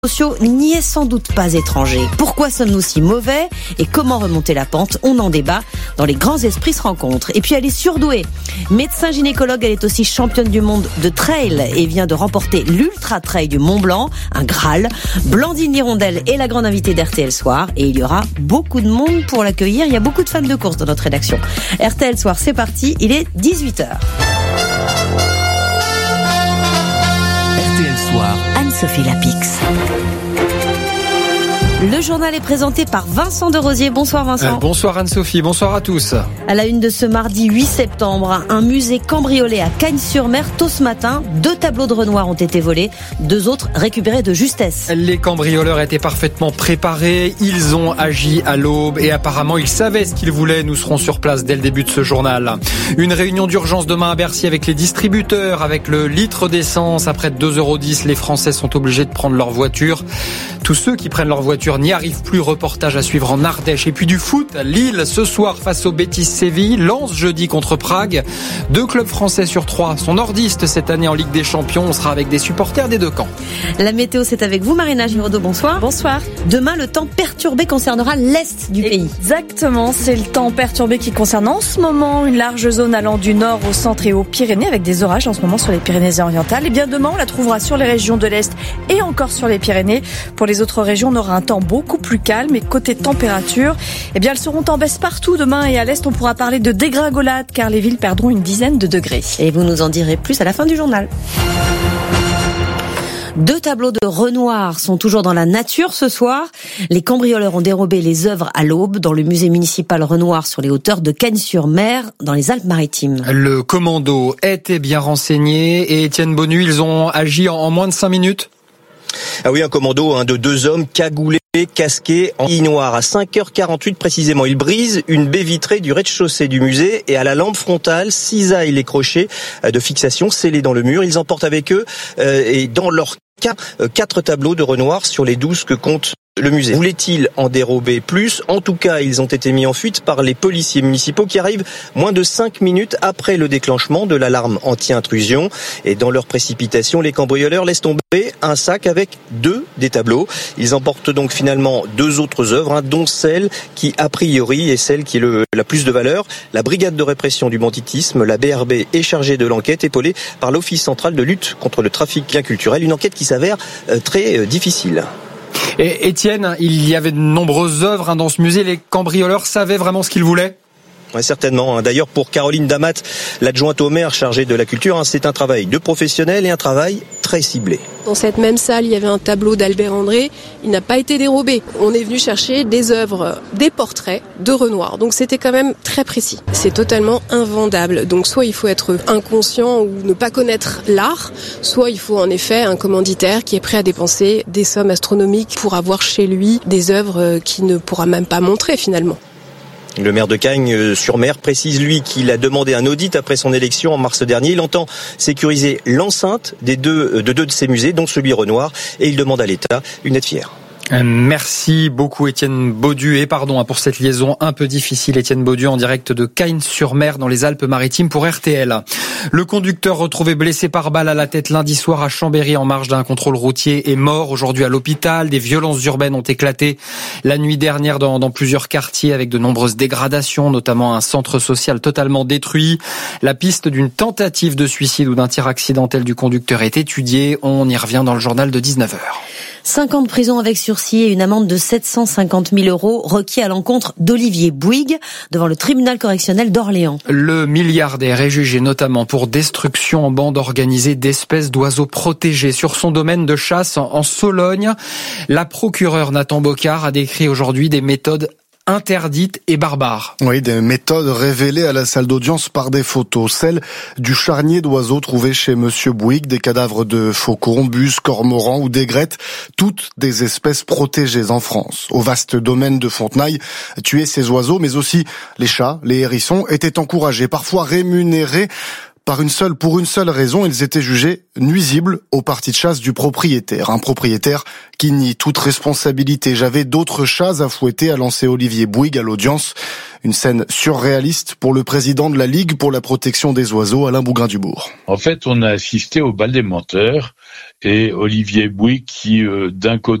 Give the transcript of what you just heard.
Sociaux n'y est sans doute pas étranger. Pourquoi sommes-nous si mauvais et comment remonter la pente? On en débat dans Les Grands Esprits se rencontrent. Et puis elle est surdouée. Médecin gynécologue, elle est aussi championne du monde de trail et vient de remporter l'Ultra Trail du Mont Blanc, un Graal. Blandine Hirondelle est la grande invitée d'RTL Soir et il y aura beaucoup de monde pour l'accueillir. Il y a beaucoup de fans de course dans notre rédaction. RTL Soir, c'est parti, il est 18h. RTL Soir, Anne-Sophie Lapix. Le journal est présenté par Vincent de Rosier. Bonsoir Vincent. Bonsoir Anne-Sophie, bonsoir à tous. À la une de ce mardi 8 septembre, un musée cambriolé à Cagnes-sur-Mer tôt ce matin. 2 tableaux de Renoir ont été volés, 2 autres récupérés de justesse. Les cambrioleurs étaient parfaitement préparés, ils ont agi à l'aube et apparemment ils savaient ce qu'ils voulaient. Nous serons sur place dès le début de ce journal. Une réunion d'urgence demain à Bercy avec les distributeurs, avec le litre d'essence. Après 2,10 €, les Français sont obligés de prendre leur voiture. Tous ceux qui prennent leur voiture n'y arrivent plus. Reportage à suivre en Ardèche. Et puis du foot, Lille ce soir face au Betis Séville, Lens jeudi contre Prague. 2 clubs français sur 3 sont nordistes cette année en Ligue des Champions. On sera avec des supporters des 2 camps. La météo, c'est avec vous Marina Giraudot, bonsoir. Bonsoir. Demain, le temps perturbé concernera l'est du pays. Exactement, c'est le temps perturbé qui concerne en ce moment une large zone allant du nord au centre et aux Pyrénées avec des orages en ce moment sur les Pyrénées-Orientales. Et bien demain, on la trouvera sur les régions de l'est et encore sur les Pyrénées. Pour les autres régions, on aura un temps beaucoup plus calme et côté température, eh bien elles seront en baisse partout demain et à l'est on pourra parler de dégringolade car les villes perdront une dizaine de degrés. Et vous nous en direz plus à la fin du journal. 2 tableaux de Renoir sont toujours dans la nature ce soir. Les cambrioleurs ont dérobé les œuvres à l'aube dans le musée municipal Renoir sur les hauteurs de Cagnes-sur-Mer dans les Alpes-Maritimes. Le commando était bien renseigné et Étienne Bonnu, ils ont agi en moins de 5 minutes. Ah oui, un commando de 2 hommes cagoulés, casqués, en noir. À 5h48 précisément, ils brisent une baie vitrée du rez-de-chaussée du musée et à la lampe frontale cisaillent les crochets de fixation scellés dans le mur. Ils emportent avec eux et dans leur cas 4 tableaux de Renoir sur les 12 que compte le musée. Voulait-il en dérober plus? En tout cas, ils ont été mis en fuite par les policiers municipaux qui arrivent moins de 5 minutes après le déclenchement de l'alarme anti-intrusion. Et dans leur précipitation, les cambrioleurs laissent tomber un sac avec 2 des tableaux. Ils emportent donc finalement 2 autres œuvres, dont celle qui, a priori, est celle qui est la plus de valeur. La brigade de répression du banditisme, la BRB, est chargée de l'enquête, épaulée par l'Office central de lutte contre le trafic bien culturel. Une enquête qui s'avère très difficile. Et Étienne, il y avait de nombreuses œuvres dans ce musée. Les cambrioleurs savaient vraiment ce qu'ils voulaient? Ouais, certainement. D'ailleurs, pour Caroline Damat, l'adjointe au maire chargée de la culture, c'est un travail de professionnel et un travail très ciblé. Dans cette même salle, il y avait un tableau d'Albert André. Il n'a pas été dérobé. On est venu chercher des œuvres, des portraits de Renoir. Donc c'était quand même très précis. C'est totalement invendable. Donc soit il faut être inconscient ou ne pas connaître l'art, soit il faut en effet un commanditaire qui est prêt à dépenser des sommes astronomiques pour avoir chez lui des œuvres qu'il ne pourra même pas montrer finalement. Le maire de Cagnes-sur-Mer précise, lui, qu'il a demandé un audit après son élection en mars dernier. Il entend sécuriser l'enceinte de deux de ses musées, dont celui Renoir, et il demande à l'État une aide fière. Merci beaucoup Étienne Baudu et pardon pour cette liaison un peu difficile. Étienne Baudu en direct de Cagnes-sur-Mer dans les Alpes-Maritimes pour RTL. Le conducteur retrouvé blessé par balle à la tête lundi soir à Chambéry en marge d'un contrôle routier est mort aujourd'hui à l'hôpital. Des violences urbaines ont éclaté la nuit dernière dans plusieurs quartiers avec de nombreuses dégradations, notamment un centre social totalement détruit. La piste d'une tentative de suicide ou d'un tir accidentel du conducteur est étudiée. On y revient dans le journal de 19h. 5 ans de prison avec sursis et une amende de 750 000 € requis à l'encontre d'Olivier Bouygues devant le tribunal correctionnel d'Orléans. Le milliardaire est jugé notamment pour destruction en bande organisée d'espèces d'oiseaux protégés sur son domaine de chasse en Sologne. La procureure Nathan Bocard a décrit aujourd'hui des méthodes interdites et barbares. Oui, des méthodes révélées à la salle d'audience par des photos. Celle du charnier d'oiseaux trouvé chez Monsieur Bouygues, des cadavres de faucons, bus, cormorans ou d'aigrettes, toutes des espèces protégées en France. Au vaste domaine de Fontenailles, tuer ces oiseaux, mais aussi les chats, les hérissons, étaient encouragés, parfois rémunérés Pour une seule raison, ils étaient jugés nuisibles au parti de chasse du propriétaire. Un propriétaire qui nie toute responsabilité. J'avais d'autres chats à fouetter, a lancé Olivier Bouygues à l'audience. Une scène surréaliste pour le président de la Ligue pour la protection des oiseaux, Alain Bougrain-Dubourg. En fait, on a assisté au bal des menteurs et Olivier Bouygues qui, d'un côté,